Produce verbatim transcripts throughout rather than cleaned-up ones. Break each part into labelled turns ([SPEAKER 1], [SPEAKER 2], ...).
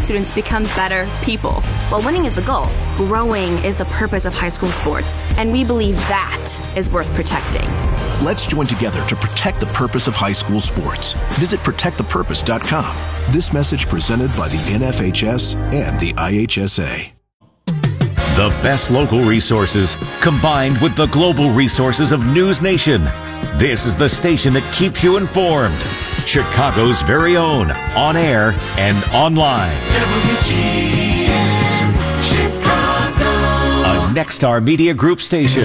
[SPEAKER 1] students become better people. While winning is the goal, growing is the purpose of high school sports, and we believe that is worth protecting.
[SPEAKER 2] Let's join together to protect the purpose of high school sports. Visit protect the purpose dot com. This message presented by the N F H S and the I H S A.
[SPEAKER 3] The best local resources combined with the global resources of News Nation. This is the station that keeps you informed. Chicago's very own, on air and online.
[SPEAKER 4] W G N Chicago.
[SPEAKER 3] A Nexstar Media Group station.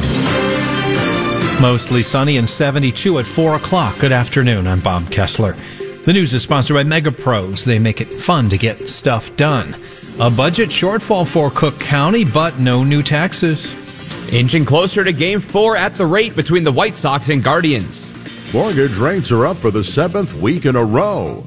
[SPEAKER 5] Mostly sunny and seventy-two at four o'clock. Good afternoon. I'm Bob Kessler. The news is sponsored by MegaPros. They make it fun to get stuff done. A budget shortfall for Cook County, but no new taxes.
[SPEAKER 6] Inching closer to Game four at the rate between the White Sox and Guardians.
[SPEAKER 7] Mortgage rates are up for the seventh week in a row.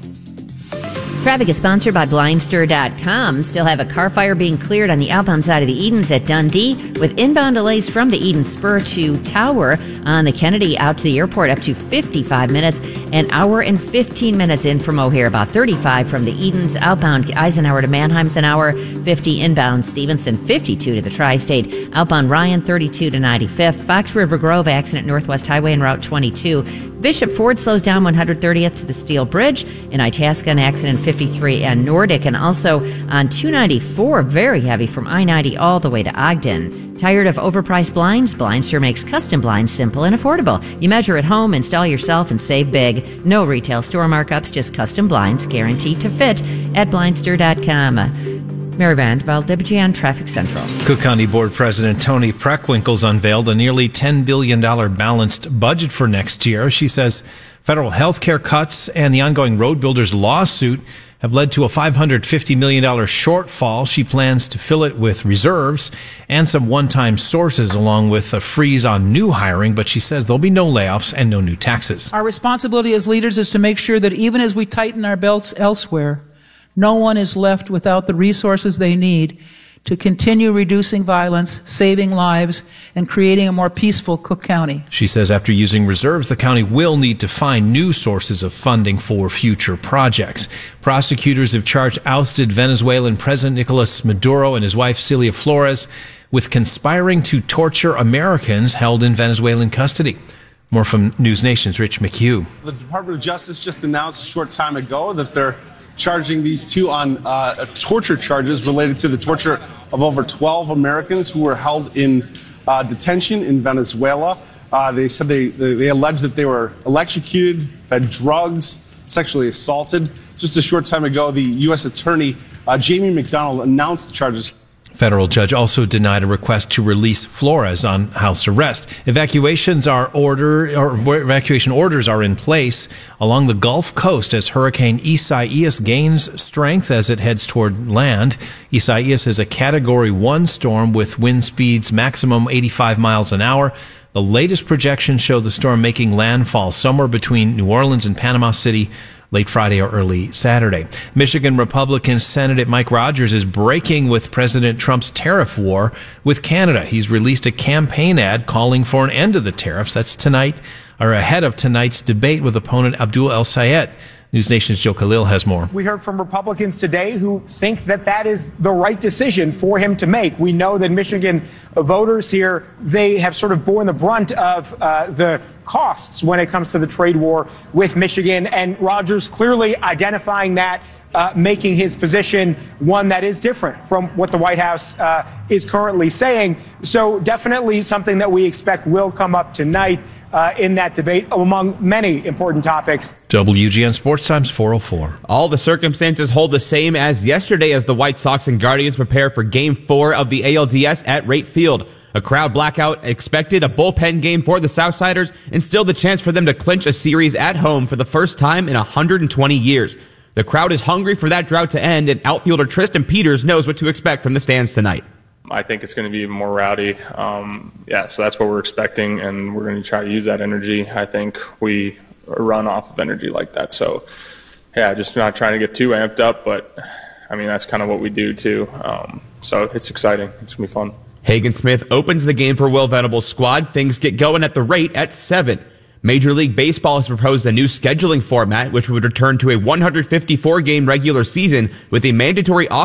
[SPEAKER 8] Traffic is sponsored by Blindster dot com. Still have a car fire being cleared on the outbound side of the Edens at Dundee, with inbound delays from the Eden Spur to Tower on the Kennedy out to the airport up to fifty-five minutes, an hour and fifteen minutes in from O'Hare, about thirty-five from the Edens outbound Eisenhower to Mannheim's an hour, fifty inbound Stevenson, fifty-two to the Tri-State, outbound Ryan, thirty-two to ninety-fifth, Fox River Grove accident Northwest Highway and Route twenty-two, Bishop Ford slows down one hundred thirtieth to the Steel Bridge, in Itasca an accident fifty-three and Nordic, and also on two ninety-four, very heavy from I ninety all the way to Ogden. Tired of overpriced blinds? Blindster makes custom blinds simple and affordable. You measure at home, install yourself, and save big. No retail store markups, just custom blinds guaranteed to fit at Blindster dot com. Mary Vanderveld, W G N Traffic Central.
[SPEAKER 5] Cook County Board President Toni Preckwinkle's unveiled a nearly ten billion dollars balanced budget for next year. She says federal health care cuts and the ongoing road builders lawsuit have led to a five hundred fifty million dollars shortfall. She plans to fill it with reserves and some one-time sources, along with a freeze on new hiring, but she says there'll be no layoffs and no new taxes.
[SPEAKER 9] Our responsibility as leaders is to make sure that even as we tighten our belts elsewhere, no one is left without the resources they need to continue reducing violence, saving lives, and creating a more peaceful Cook County.
[SPEAKER 5] She says after using reserves, the county will need to find new sources of funding for future projects. Prosecutors have charged ousted Venezuelan President Nicolas Maduro and his wife Celia Flores with conspiring to torture Americans held in Venezuelan custody. More from News Nation's Rich McHugh.
[SPEAKER 10] The Department of Justice just announced a short time ago that they're charging these two on uh, torture charges related to the torture of over twelve Americans who were held in uh, detention in Venezuela. Uh, they said they, they, they alleged that they were electrocuted, fed drugs, sexually assaulted. Just a short time ago, the U S Attorney, uh, Jamie McDonald, announced the charges.
[SPEAKER 5] Federal judge also denied a request to release Flores on house arrest. Evacuations are order or evacuation orders are in place along the Gulf Coast as Hurricane Isaias gains strength as it heads toward land. Isaias is a Category one storm with wind speeds maximum eighty-five miles an hour. The latest projections show the storm making landfall somewhere between New Orleans and Panama City late Friday or early Saturday. Michigan Republican Senator Mike Rogers is breaking with President Trump's tariff war with Canada. He's released a campaign ad calling for an end to the tariffs. That's tonight, or ahead of tonight's debate with opponent Abdul El-Sayed. News Nation's Joe Khalil has more.
[SPEAKER 11] We heard from Republicans today who think that that is the right decision for him to make. We know that Michigan voters here, they have sort of borne the brunt of uh, the costs when it comes to the trade war with Michigan. And Rogers clearly identifying that, uh, making his position one that is different from what the White House uh, is currently saying. So definitely something that we expect will come up tonight. Uh, in that debate, among many important topics.
[SPEAKER 5] W G N Sports Times four oh four.
[SPEAKER 6] All the circumstances hold the same as yesterday as the White Sox and Guardians prepare for Game four of the A L D S at Rate Field. A crowd blackout expected, a bullpen game for the Southsiders, and still the chance for them to clinch a series at home for the first time in one hundred twenty years. The crowd is hungry for that drought to end, and outfielder Tristan Peters knows what to expect from the stands tonight.
[SPEAKER 12] I think it's going to be even more rowdy. Um, yeah, so that's what we're expecting, and we're going to try to use that energy. I think we run off of energy like that. So, yeah, just not trying to get too amped up, but, I mean, that's kind of what we do, too. Um, so it's exciting. It's going to be fun.
[SPEAKER 6] Hagen Smith opens the game for Will Venable's squad. Things get going at the Rate at seven. Major League Baseball has proposed a new scheduling format, which would return to a one hundred fifty-four game regular season with a mandatory off